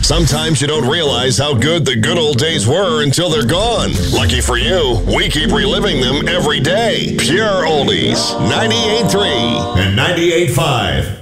Sometimes you don't realize how good the good old days were until they're gone. Lucky for you, we keep reliving them every day. Pure Oldies, 98.3 and 98.5.